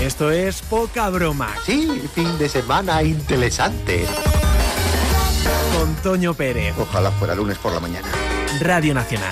Esto es Poca Broma. Sí, fin de semana interesante. Con Toño Pérez. Ojalá fuera lunes por la mañana. Radio Nacional.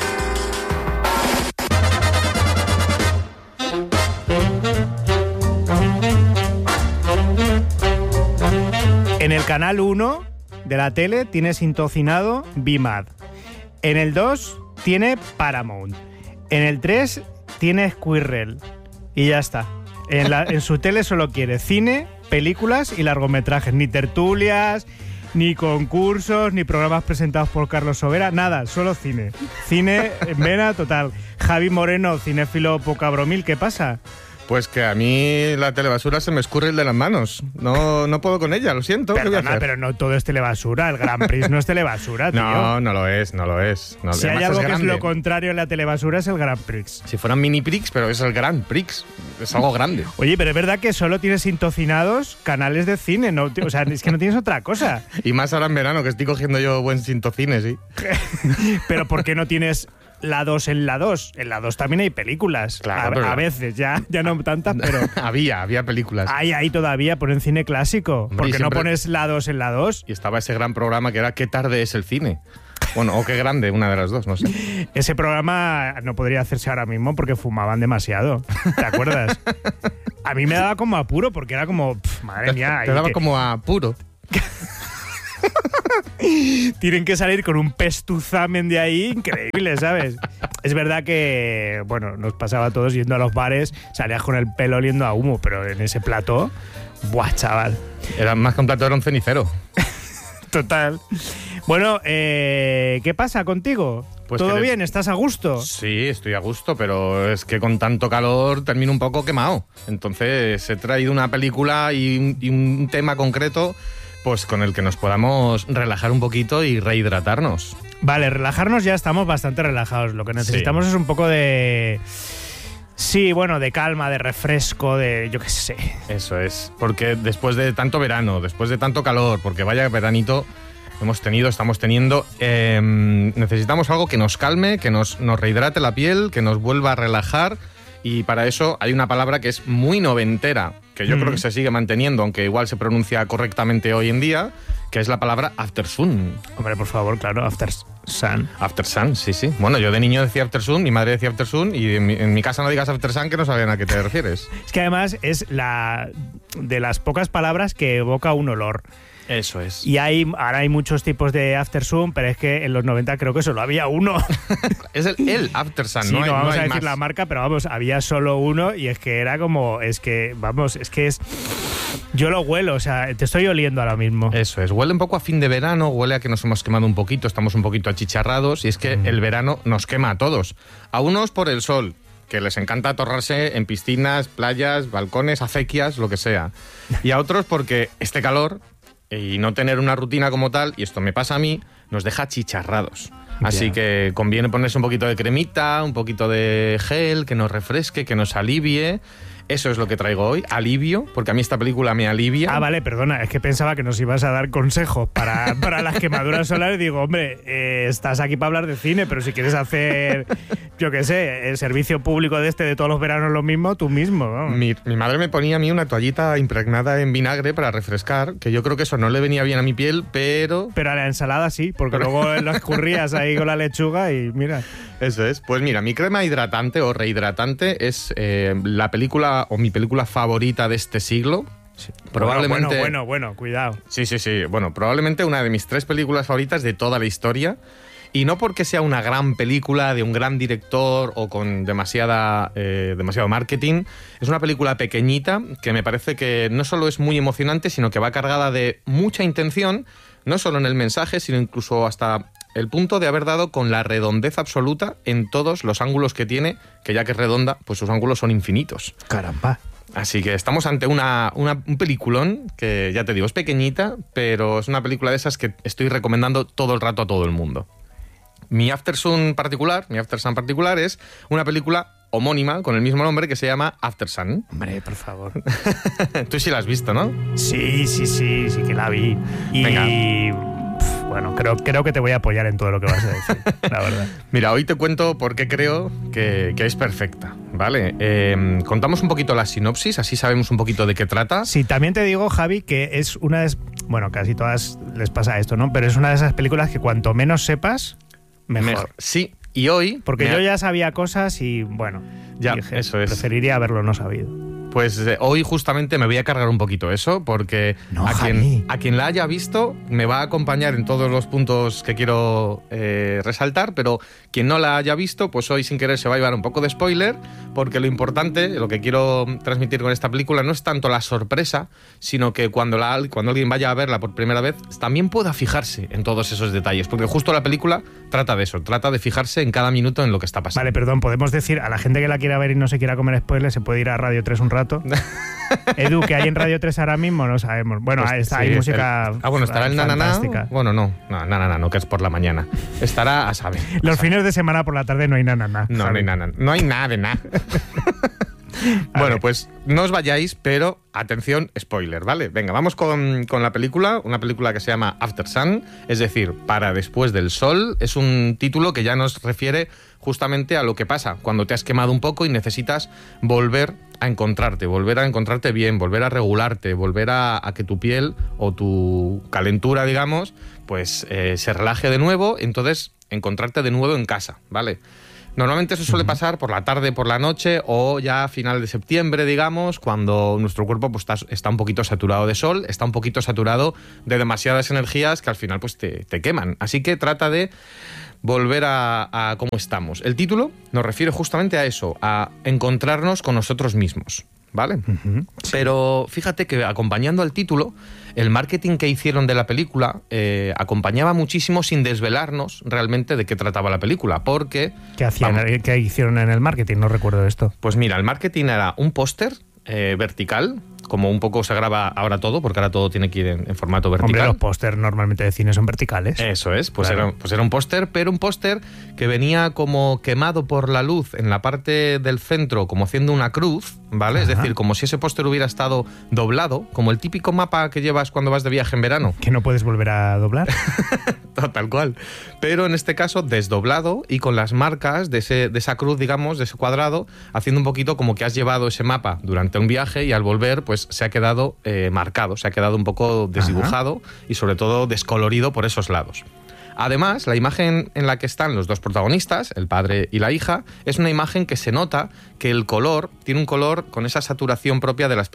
En el canal 1 de la tele tiene sintonizado BMAD. En el 2 tiene Paramount. En el 3 tiene Squirrel. Y ya está. En su tele solo quiere cine, películas y largometrajes. Ni tertulias, ni concursos, ni programas presentados por Carlos Sobera. Nada, solo cine. Cine en vena total. Javi Moreno, cinéfilo poca bromil, ¿qué pasa? Pues que a mí la telebasura se me escurre el de las manos. No puedo con ella, lo siento. Perdona, ¿qué voy a hacer? pero no todo es telebasura. El Grand Prix no es telebasura, tío. No lo es. No, si hay algo que es lo contrario en la telebasura es el Grand Prix. Si fueran mini Prix, pero es el Grand Prix. Es algo grande. Oye, pero es verdad que solo tienes sintocinados canales de cine, ¿no? O sea, es que no tienes otra cosa. Y más ahora en verano, que estoy cogiendo yo buen sintocine, sí. Pero ¿por qué no tienes la 2 en la 2? En la 2 también hay películas. Claro, a veces, ya no tantas, pero... había películas. Ahí todavía, ponen cine clásico. Hombre, ¿Por qué siempre... no pones la 2 en la 2? Y estaba ese gran programa que era ¿Qué tarde es el cine? Bueno, o qué grande, una de las dos, no sé. Ese programa no podría hacerse ahora mismo porque fumaban demasiado. ¿Te acuerdas? A mí me daba como apuro porque era como... madre mía. Te daba como apuro. Tienen que salir con un pestuzamen de ahí increíble, ¿sabes? Es verdad que, bueno, nos pasaba a todos yendo a los bares, salías con el pelo oliendo a humo, pero en ese plató, ¡buah, chaval! Era más que un plató, era un cenicero. Total. Bueno, ¿qué pasa contigo? Pues ¿Todo bien? ¿Estás a gusto? Sí, estoy a gusto, pero es que con tanto calor termino un poco quemado. Entonces he traído una película y un tema concreto, pues con el que nos podamos relajar un poquito y rehidratarnos. Vale, relajarnos ya estamos bastante relajados. Lo que necesitamos es un poco de... Sí, bueno, de calma, de refresco, de yo qué sé. Eso es, porque después de tanto verano, después de tanto calor, porque vaya veranito estamos teniendo, necesitamos algo que nos calme, que nos rehidrate la piel, que nos vuelva a relajar. Y para eso hay una palabra que es muy noventera, que yo creo que se sigue manteniendo, aunque igual se pronuncia correctamente hoy en día, que es la palabra after sun. Hombre, por favor, claro, after sun. After sun, sí. Bueno, yo de niño decía after sun, mi madre decía after sun, y en mi casa no digas after sun, que no sabían a qué te refieres. Es que además es la de las pocas palabras que evoca un olor. Eso es. Y ahora hay muchos tipos de after sun, pero es que en los 90 creo que solo había uno. Es el after sun, sí, no vamos hay a decir más. La marca, pero vamos, había solo uno y es que era como, yo lo huelo, o sea, te estoy oliendo ahora mismo. Eso es, huele un poco a fin de verano, huele a que nos hemos quemado un poquito, estamos un poquito achicharrados, y es que el verano nos quema a todos. A unos por el sol, que les encanta atorrarse en piscinas, playas, balcones, acequias, lo que sea. Y a otros porque este calor y no tener una rutina como tal, y esto me pasa a mí, nos deja achicharrados. Así que conviene ponerse un poquito de cremita, un poquito de gel, que nos refresque, que nos alivie. Eso es lo que traigo hoy, alivio, porque a mí esta película me alivia. Ah, vale, perdona, es que pensaba que nos ibas a dar consejos para las quemaduras solares. Digo, hombre, estás aquí para hablar de cine, pero si quieres hacer, yo qué sé, el servicio público de todos los veranos lo mismo, tú mismo, ¿no? Mi madre me ponía a mí una toallita impregnada en vinagre para refrescar, que yo creo que eso no le venía bien a mi piel, pero... Pero a la ensalada sí, porque luego lo escurrías ahí con la lechuga y mira... Eso es. Pues mira, mi crema hidratante o rehidratante es la película o mi película favorita de este siglo. Sí. Probablemente... Bueno, cuidado. Sí. Bueno, probablemente una de mis 3 películas favoritas de toda la historia. Y no porque sea una gran película de un gran director o con demasiado marketing. Es una película pequeñita que me parece que no solo es muy emocionante, sino que va cargada de mucha intención, no solo en el mensaje, sino incluso hasta el punto de haber dado con la redondez absoluta en todos los ángulos que tiene, que ya que es redonda, pues sus ángulos son infinitos. Caramba. Así que estamos ante un peliculón que, ya te digo, es pequeñita, pero es una película de esas que estoy recomendando todo el rato a todo el mundo. Mi After Sun particular es una película homónima con el mismo nombre que se llama After Sun. Hombre, por favor. Tú sí la has visto, ¿no? Sí que la vi. Y... Venga. bueno, creo que te voy a apoyar en todo lo que vas a decir, la verdad. Mira, hoy te cuento por qué creo que es perfecta, ¿vale? Contamos un poquito la sinopsis, así sabemos un poquito de qué trata. Sí, también te digo, Javi, que es una de... Bueno, casi todas les pasa esto, ¿no? Pero es una de esas películas que cuanto menos sepas, mejor. Sí, y hoy... Porque yo ya sabía cosas y, bueno, ya, dije, eso es. Preferiría haberlo no sabido. Pues hoy justamente me voy a cargar un poquito eso, porque No, a quien la haya visto me va a acompañar en todos los puntos que quiero resaltar, pero quien no la haya visto, pues hoy sin querer se va a llevar un poco de spoiler, porque lo importante, lo que quiero transmitir con esta película no es tanto la sorpresa, sino que cuando alguien vaya a verla por primera vez, también pueda fijarse en todos esos detalles, porque justo la película trata de eso, trata de fijarse en cada minuto en lo que está pasando. Vale, perdón, podemos decir a la gente que la quiera ver y no se quiera comer spoilers, se puede ir a Radio 3 un rato. Edu, que hay en Radio 3 ahora mismo, no sabemos. Bueno, Pues hay sí, música. Bueno, estará el Nananá. fantástica. Bueno, no, que es por la mañana. Estará a saber. Los fines de semana por la tarde no hay nananá. No hay nada. No hay nada de nada. Bueno, pues no os vayáis, pero atención, spoiler, ¿vale? Venga, vamos con la película, una película que se llama After Sun, es decir, Para después del sol. Es un título que ya nos refiere justamente a lo que pasa cuando te has quemado un poco y necesitas volver a encontrarte bien, volver a regularte, volver a que tu piel o tu calentura, digamos, pues se relaje de nuevo, entonces encontrarte de nuevo en casa, ¿vale? Normalmente eso suele pasar por la tarde, por la noche o ya a final de septiembre, digamos, cuando nuestro cuerpo pues, está un poquito saturado de sol, está un poquito saturado de demasiadas energías que al final pues, te queman. Así que trata de volver a cómo estamos. El título nos refiere justamente a eso, a encontrarnos con nosotros mismos, ¿vale? Sí. Pero fíjate que acompañando al título, el marketing que hicieron de la película acompañaba muchísimo sin desvelarnos realmente de qué trataba la película, porque... ¿Qué hicieron en el marketing? No recuerdo esto. Pues mira, el marketing era un póster vertical, como un poco se graba ahora todo, porque ahora todo tiene que ir en formato vertical. Hombre, los pósters normalmente de cine son verticales. Eso es, pues, claro. era un póster, pero un póster que venía como quemado por la luz en la parte del centro, como haciendo una cruz, ¿vale? Ajá. Es decir, como si ese póster hubiera estado doblado, como el típico mapa que llevas cuando vas de viaje en verano. Que no puedes volver a doblar. Tal cual. Pero en este caso desdoblado y con las marcas de esa cruz, digamos, de ese cuadrado, haciendo un poquito como que has llevado ese mapa durante un viaje y al volver pues se ha quedado marcado, se ha quedado un poco desdibujado. Ajá. Y sobre todo descolorido por esos lados. Además, la imagen en la que están los dos protagonistas, el padre y la hija, es una imagen que se nota que el color tiene un color con esa saturación propia de las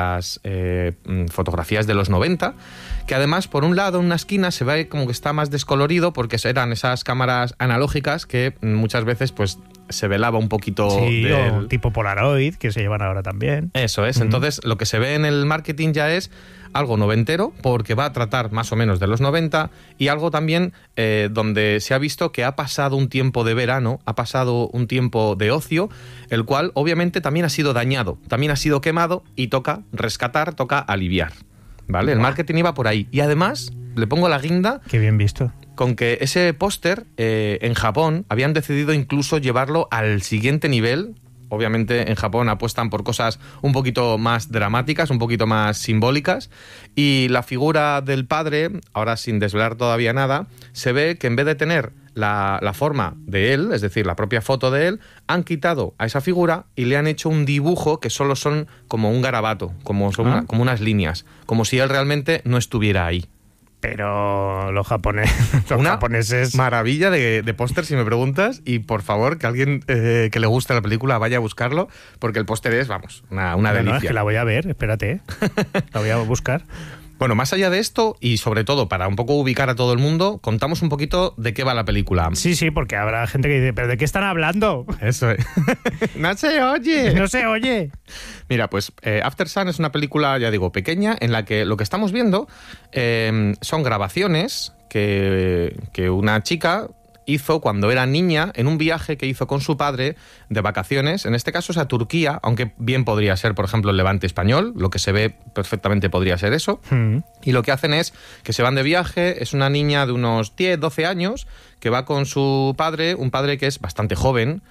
fotografías de los 90, que además, por un lado, en una esquina se ve como que está más descolorido porque eran esas cámaras analógicas que muchas veces pues se velaba un poquito. Sí, o tipo Polaroid, que se llevan ahora también. Eso es. Entonces, lo que se ve en el marketing ya es algo noventero, porque va a tratar más o menos de los 90, y algo también donde se ha visto que ha pasado un tiempo de verano, ha pasado un tiempo de ocio, el cual obviamente también ha sido dañado, también ha sido quemado, y toca rescatar, toca aliviar, ¿vale? El marketing iba por ahí. Y además, le pongo la guinda... Qué bien visto. Con que ese póster en Japón habían decidido incluso llevarlo al siguiente nivel. Obviamente en Japón apuestan por cosas un poquito más dramáticas, un poquito más simbólicas, y la figura del padre, ahora sin desvelar todavía nada, se ve que en vez de tener la forma de él, es decir, la propia foto de él, han quitado a esa figura y le han hecho un dibujo que solo son como un garabato, como unas líneas, como si él realmente no estuviera ahí. Pero los japoneses... Maravilla de póster, si me preguntas, y por favor, que alguien que le guste la película vaya a buscarlo, porque el póster es, vamos, una delicia. No, es que la voy a ver, espérate. La voy a buscar. Bueno, más allá de esto, y sobre todo para un poco ubicar a todo el mundo, contamos un poquito de qué va la película. Sí, porque habrá gente que dice, ¿pero de qué están hablando? Eso es. ¡No se oye! ¡No se oye! Mira, pues After Sun es una película, ya digo, pequeña, en la que lo que estamos viendo son grabaciones que una chica hizo cuando era niña en un viaje que hizo con su padre de vacaciones. En este caso es a Turquía, aunque bien podría ser, por ejemplo, el Levante español. Lo que se ve perfectamente podría ser eso. Y lo que hacen es que se van de viaje. Es una niña de unos 10, 12 años que va con su padre, un padre que es bastante joven,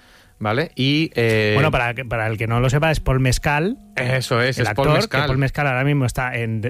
¿vale? Y Bueno, para el que no lo sepa, es Paul Mescal. Eso es actor, Paul Mescal. Que Paul Mescal ahora mismo está en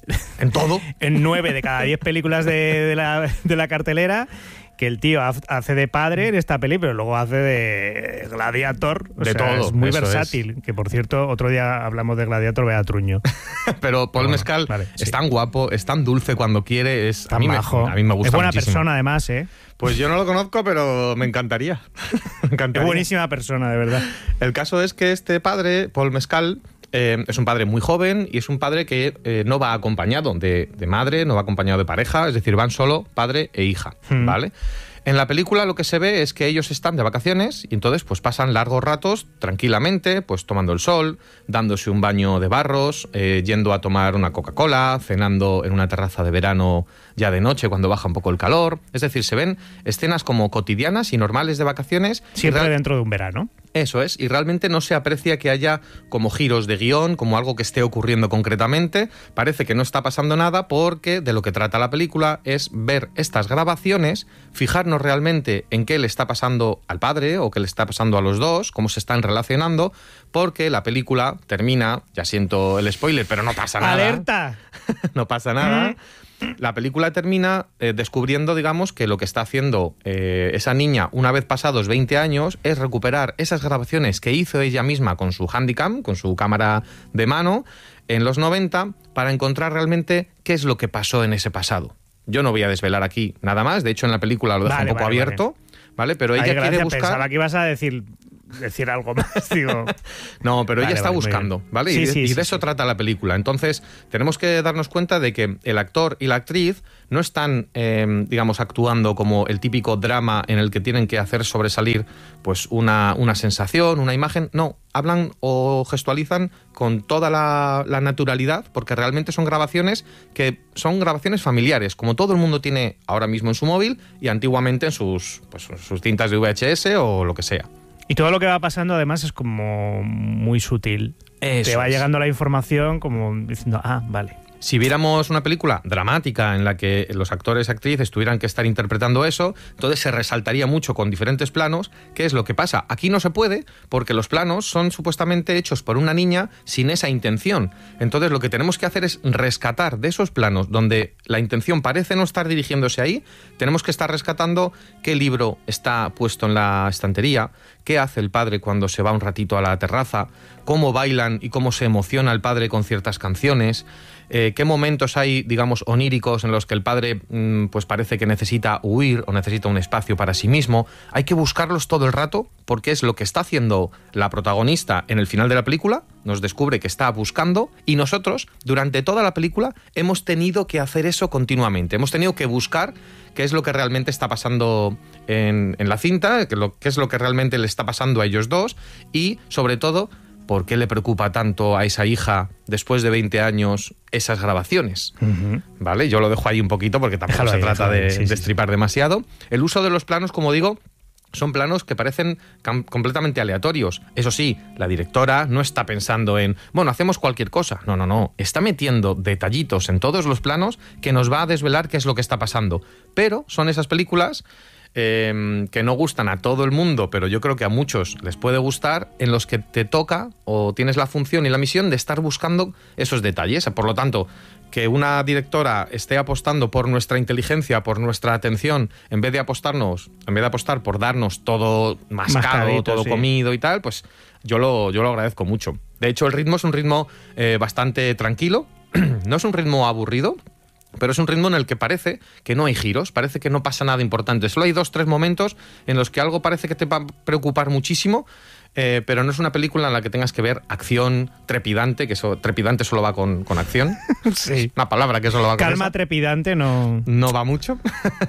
todo. En 9 de cada 10 películas de la cartelera. Que el tío hace de padre en esta peli, pero luego hace de Gladiator. De todo. Es muy eso versátil. es. Que, por cierto, otro día hablamos de Gladiator, vea Truño. Pero Paul Mescal vale, es tan guapo, es tan dulce cuando quiere. Tan majo. A mí me gusta Es buena muchísimo. persona, además, ¿eh? Pues yo no lo conozco, pero me encantaría. Me encantaría. Es buenísima persona, de verdad. El caso es que este padre, Paul Mescal, es un padre muy joven y es un padre que no va acompañado de madre, no va acompañado de pareja, es decir, van solo padre e hija, ¿vale? En la película lo que se ve es que ellos están de vacaciones y entonces pues pasan largos ratos tranquilamente, pues tomando el sol, dándose un baño de barros, yendo a tomar una Coca-Cola, cenando en una terraza de verano ya de noche cuando baja un poco el calor. Es decir, se ven escenas como cotidianas y normales de vacaciones. Siempre dentro de un verano. Eso es, y realmente no se aprecia que haya como giros de guión, como algo que esté ocurriendo concretamente. Parece que no está pasando nada porque de lo que trata la película es ver estas grabaciones, fijarnos realmente en qué le está pasando al padre o qué le está pasando a los dos, cómo se están relacionando, porque la película termina, ya siento el spoiler, pero no pasa nada. ¡Alerta! No pasa nada. La película termina descubriendo, digamos, que lo que está haciendo esa niña una vez pasados 20 años es recuperar esas grabaciones que hizo ella misma con su Handycam, con su cámara de mano, en los 90, para encontrar realmente qué es lo que pasó en ese pasado. Yo no voy a desvelar aquí nada más, de hecho en la película lo deja un poco abierto, ¿vale? Pero ella quiere buscar... Pensaba que ibas a decir algo más, digo. No, pero ella está buscando, ¿vale? Sí, y de eso trata la película. Entonces, tenemos que darnos cuenta de que el actor y la actriz no están, digamos, actuando como el típico drama en el que tienen que hacer sobresalir pues una sensación, una imagen. No, hablan o gestualizan con toda la naturalidad, porque realmente son grabaciones que son grabaciones familiares, como todo el mundo tiene ahora mismo en su móvil y antiguamente en sus cintas de VHS o lo que sea. Y todo lo que va pasando además es como muy sutil. Eso te va es. llegando la información como diciendo, vale. Si viéramos una película dramática en la que los actores y actrices tuvieran que estar interpretando eso, entonces se resaltaría mucho con diferentes planos qué es lo que pasa. Aquí no se puede porque los planos son supuestamente hechos por una niña sin esa intención. Entonces lo que tenemos que hacer es rescatar de esos planos donde la intención parece no estar dirigiéndose ahí, tenemos que estar rescatando qué libro está puesto en la estantería, qué hace el padre cuando se va un ratito a la terraza, cómo bailan y cómo se emociona el padre con ciertas canciones, qué momentos hay, digamos, oníricos en los que el padre pues parece que necesita huir o necesita un espacio para sí mismo. Hay que buscarlos todo el rato porque es lo que está haciendo la protagonista en el final de la película, nos descubre que está buscando y nosotros durante toda la película hemos tenido que hacer eso continuamente, hemos tenido que buscar qué es lo que realmente está pasando en la cinta, qué es lo que realmente le está pasando a ellos dos y, sobre todo, ¿por qué le preocupa tanto a esa hija después de 20 años esas grabaciones? ¿Vale? Yo lo dejo ahí un poquito porque tampoco se trata de destripar demasiado. El uso de los planos, como digo, son planos que parecen completamente aleatorios. Eso sí, la directora no está pensando en, bueno, hacemos cualquier cosa. No. Está metiendo detallitos en todos los planos que nos va a desvelar qué es lo que está pasando. Pero son esas películas que no gustan a todo el mundo, pero yo creo que a muchos les puede gustar, en los que te toca o tienes la función y la misión de estar buscando esos detalles. Por lo tanto, que una directora esté apostando por nuestra inteligencia, por nuestra atención, en vez de apostar por darnos todo mascado, todo comido y tal, pues yo lo agradezco mucho. De hecho, el ritmo es un ritmo bastante tranquilo, no es un ritmo aburrido, pero es un ritmo en el que parece que no hay giros, parece que no pasa nada importante. Solo hay 2-3 momentos en los que algo parece que te va a preocupar muchísimo, pero no es una película en la que tengas que ver acción trepidante, que eso trepidante solo va con acción. Sí. Una palabra que solo va con calma eso. Trepidante no va mucho.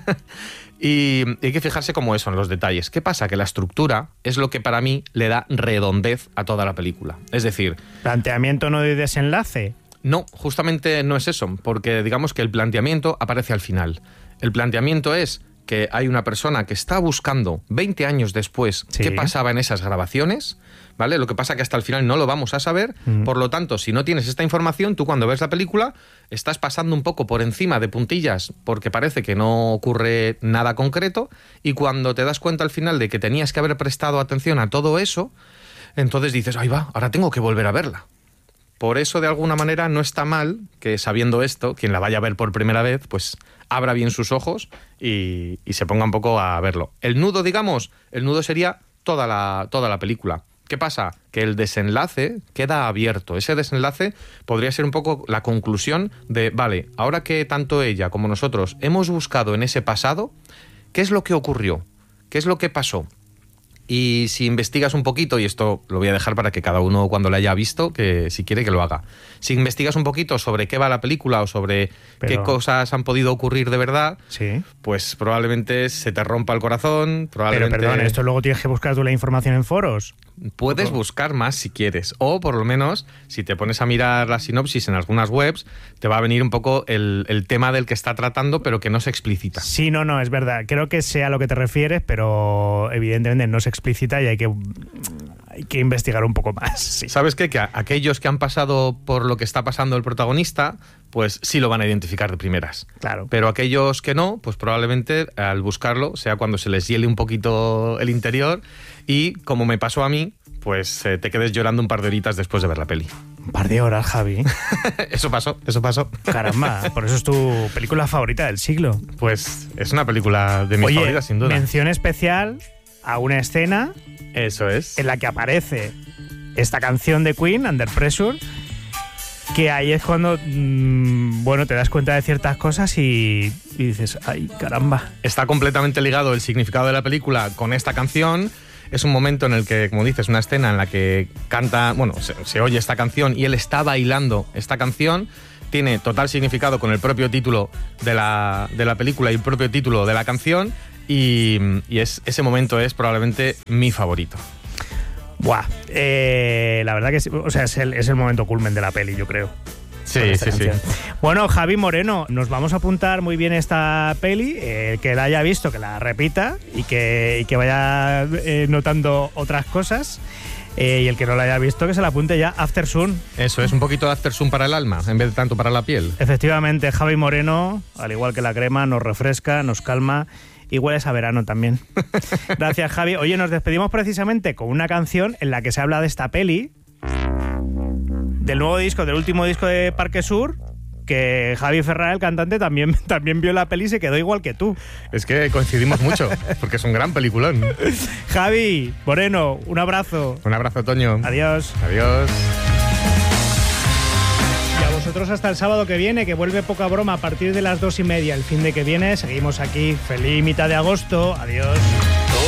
Y hay que fijarse como eso en los detalles. ¿Qué pasa? Que la estructura es lo que para mí le da redondez a toda la película. Es decir, planteamiento no de desenlace. No, justamente no es eso, porque digamos que el planteamiento aparece al final. El planteamiento es que hay una persona que está buscando 20 años después qué pasaba en esas grabaciones, ¿vale? Lo que pasa que hasta el final no lo vamos a saber, por lo tanto, si no tienes esta información, tú cuando ves la película estás pasando un poco por encima de puntillas porque parece que no ocurre nada concreto, y cuando te das cuenta al final de que tenías que haber prestado atención a todo eso, entonces dices, ahí va, ahora tengo que volver a verla. Por eso, de alguna manera, no está mal que, sabiendo esto, quien la vaya a ver por primera vez, pues abra bien sus ojos y se ponga un poco a verlo. El nudo, digamos, el nudo sería toda la película. ¿Qué pasa? Que el desenlace queda abierto. Ese desenlace podría ser un poco la conclusión de, vale, ahora que tanto ella como nosotros hemos buscado en ese pasado, ¿qué es lo que ocurrió? ¿Qué es lo que pasó? Y si investigas un poquito, y esto lo voy a dejar para que cada uno cuando la haya visto, que si quiere que lo haga. Si investigas un poquito sobre qué va la película o sobre qué cosas han podido ocurrir de verdad, pues probablemente se te rompa el corazón, probablemente... Pero perdón, ¿esto luego tienes que buscar tú la información en foros? Puedes buscar más si quieres, o por lo menos si te pones a mirar la sinopsis en algunas webs, te va a venir un poco el tema del que está tratando, pero que no se explicita. Sí, no, es verdad. Creo que sé a lo que te refieres, pero evidentemente no se explícita y hay que investigar un poco más. Sí. ¿Sabes qué? Que aquellos que han pasado por lo que está pasando el protagonista, pues sí lo van a identificar de primeras. Claro. Pero aquellos que no, pues probablemente al buscarlo sea cuando se les hiele un poquito el interior y, como me pasó a mí, pues te quedes llorando un par de horitas después de ver la peli. Un par de horas, Javi. Eso pasó. Caramba, por eso es tu película favorita del siglo. Pues es una película de mis favoritas, sin duda. Mención especial a una escena... Eso es. En la que aparece esta canción de Queen, Under Pressure, que ahí es cuando, te das cuenta de ciertas cosas y dices, ay, caramba. Está completamente ligado el significado de la película con esta canción. Es un momento en el que, como dices, una escena en la que canta, se oye esta canción y él está bailando esta canción. Tiene total significado con el propio título de la película y el propio título de la canción. Y ese momento es probablemente mi favorito. Buah, la verdad que sí, o sea, es el momento culmen de la peli, yo creo. Sí. Bueno, Javi Moreno, nos vamos a apuntar muy bien esta peli, que la haya visto, que la repita y que vaya notando otras cosas. Y el que no la haya visto, que se la apunte ya. After Sun. Eso es un poquito de After Sun para el alma, en vez de tanto para la piel. Efectivamente, Javi Moreno, al igual que la crema, nos refresca, nos calma. Y hueles a verano también. Gracias, Javi. Oye, nos despedimos precisamente con una canción en la que se habla de esta peli, del nuevo disco, del último disco de Parque Sur, que Javi Ferrara, el cantante, también vio la peli y se quedó igual que tú. Es que coincidimos mucho, porque es un gran peliculón. Javi Moreno, un abrazo. Un abrazo, Toño. Adiós. Adiós. Nosotros hasta el sábado que viene, que vuelve Poca Broma a partir de las 2:30. El fin de que viene seguimos aquí. Feliz mitad de agosto. Adiós.